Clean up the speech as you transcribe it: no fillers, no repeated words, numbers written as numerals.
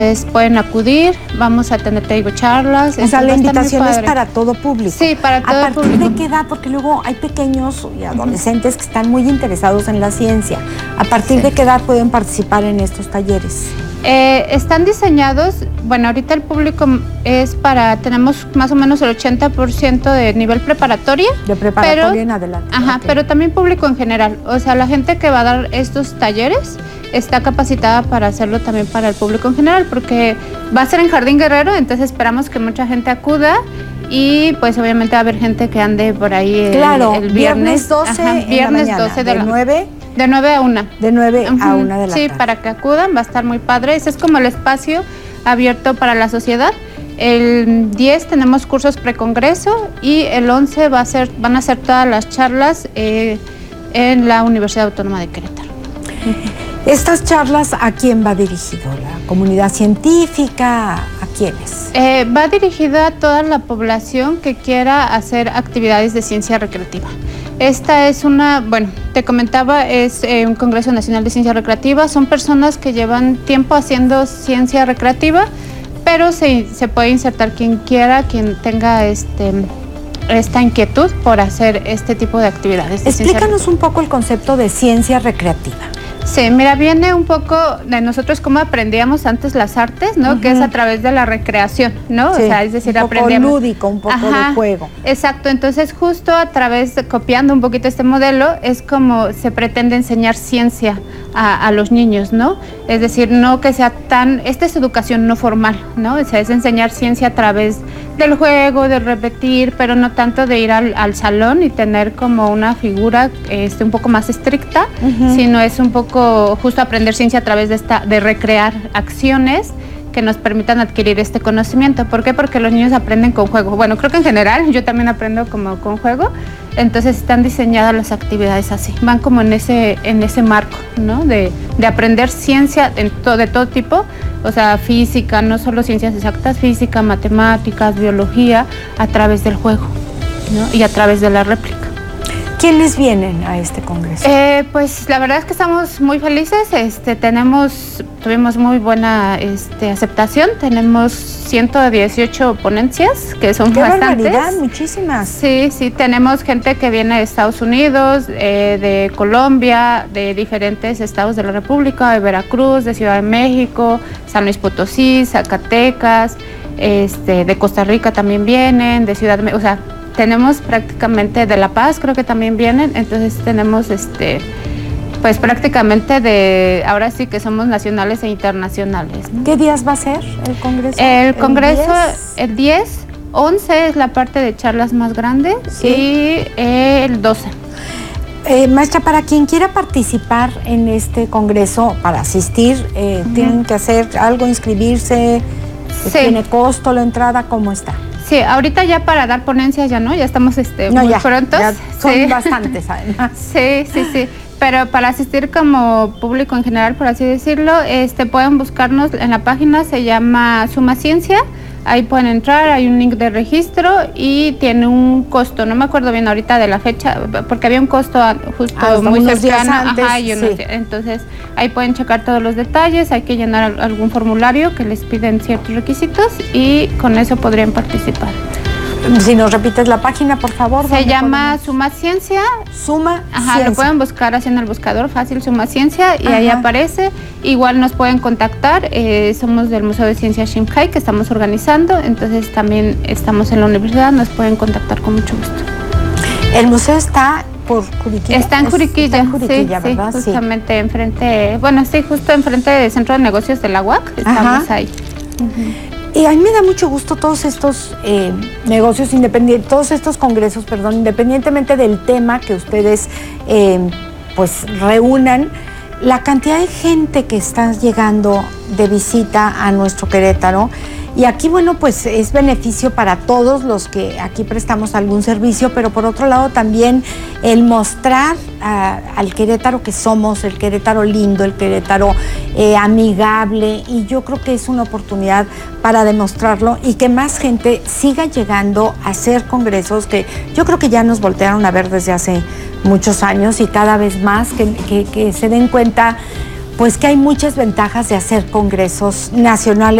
pueden acudir, vamos a tener, te digo, charlas. O sea, la invitación es para todo público. Sí, para todo público. ¿A partir de qué edad? Porque luego hay pequeños y adolescentes que están muy interesados en la ciencia. ¿A partir de qué edad pueden participar en estos talleres? Están diseñados, bueno, ahorita el público tenemos más o menos el 80% de nivel preparatoria. De preparatoria en adelante. Ajá, okay. Pero también público en general. O sea, la gente que va a dar estos talleres está capacitada para hacerlo también para el público en general, porque va a ser en Jardín Guerrero, entonces esperamos que mucha gente acuda y pues obviamente va a haber gente que ande por ahí el viernes 12, ajá, viernes en la mañana, 12 de 9 de 9 a 1. De 9 a 1 de la tarde. Sí, para que acudan, va a estar muy padre. Ese es como el espacio abierto para la sociedad. El 10 tenemos cursos precongreso y el 11 van a ser todas las charlas en la Universidad Autónoma de Querétaro. ¿Estas charlas a quién va dirigido? ¿La comunidad científica? ¿A quiénes? Va dirigida a toda la población que quiera hacer actividades de ciencia recreativa. Esta es te comentaba, es un Congreso Nacional de Ciencia Recreativa. Son personas que llevan tiempo haciendo ciencia recreativa, pero se puede insertar quien quiera, quien tenga esta inquietud por hacer este tipo de actividades. Explícanos un poco el concepto de ciencia recreativa. Sí, mira, viene un poco de nosotros cómo aprendíamos antes las artes, ¿no? Que es a través de la recreación, ¿no? Sí, o sea, es decir, un poco lúdico, un poco de juego. Exacto, entonces justo a través, copiando un poquito este modelo, es como se pretende enseñar ciencia a los niños, ¿no? Es decir, no que sea esta es educación no formal, ¿no? O sea, es enseñar ciencia a través del juego, de repetir, pero no tanto de ir al salón y tener como una figura un poco más estricta, sino es un poco justo aprender ciencia a través de recrear acciones que nos permitan adquirir este conocimiento. ¿Por qué? Porque los niños aprenden con juego. Bueno, creo que en general yo también aprendo como con juego, entonces están diseñadas las actividades así, van como en ese marco, ¿no? De aprender ciencia de todo tipo, o sea, física, no solo ciencias exactas, física, matemáticas, biología, a través del juego, ¿no? Y a través de la réplica. ¿Quiénes vienen a este congreso? Pues la verdad es que estamos muy felices. Tuvimos muy buena aceptación. Tenemos 118 ponencias, que son bastantes. ¡Qué barbaridad! Muchísimas. Sí, tenemos gente que viene de Estados Unidos, de Colombia, de diferentes estados de la República, de Veracruz, de Ciudad de México, San Luis Potosí, Zacatecas, de Costa Rica también vienen, de Ciudad de México, o sea, tenemos prácticamente de La Paz, creo que también vienen, entonces tenemos pues prácticamente ahora sí que somos nacionales e internacionales, ¿no? ¿Qué días va a ser el congreso? El congreso, el 10, 11 es la parte de charlas más grande, ¿sí? Y el 12. Maestra, para quien quiera participar en este congreso, para asistir, ¿tienen que hacer algo, inscribirse? Sí. ¿Tiene costo la entrada? ¿Cómo está? Sí, ahorita ya para dar ponencias ya no, ya estamos muy prontos. Ya son bastantes además. Sí. Pero para asistir como público en general, por así decirlo, pueden buscarnos en la página, se llama Suma Ciencia. Ahí pueden entrar, hay un link de registro y tiene un costo, no me acuerdo bien ahorita de la fecha, porque había un costo justo muy cercano. Entonces ahí pueden checar todos los detalles, hay que llenar algún formulario que les piden ciertos requisitos y con eso podrían participar. Si nos repites la página, por favor. Se llama Suma Ciencia. Suma Ciencia. Lo pueden buscar así en el buscador, fácil, Suma Ciencia, y ahí aparece. Igual nos pueden contactar, somos del Museo de Ciencia Ximkai, que estamos organizando, entonces también estamos en la universidad, nos pueden contactar con mucho gusto. El museo está por Juriquilla. Está en Juriquilla, está en Juriquilla, ¿verdad? Justamente enfrente, justo enfrente del Centro de Negocios de la UAC, estamos ahí. Y a mí me da mucho gusto todos estos negocios independientes, todos estos congresos, independientemente del tema que ustedes pues reúnan, la cantidad de gente que está llegando de visita a nuestro Querétaro. Y aquí, bueno, pues es beneficio para todos los que aquí prestamos algún servicio, pero por otro lado también el mostrar al Querétaro que somos, el Querétaro lindo, el Querétaro amigable, y yo creo que es una oportunidad para demostrarlo y que más gente siga llegando a hacer congresos que yo creo que ya nos voltearon a ver desde hace muchos años y cada vez más que se den cuenta pues que hay muchas ventajas de hacer congresos nacionales